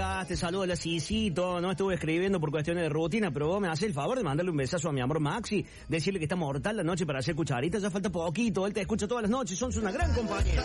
llegaste, saludos a la Cicito, no estuve escribiendo por cuestiones de rutina, pero vos me haces el favor de mandarle un besazo a mi amor Maxi, decirle que está mortal la noche para hacer cucharitas, ya falta poquito, él te escucha todas las noches, son una gran compañía.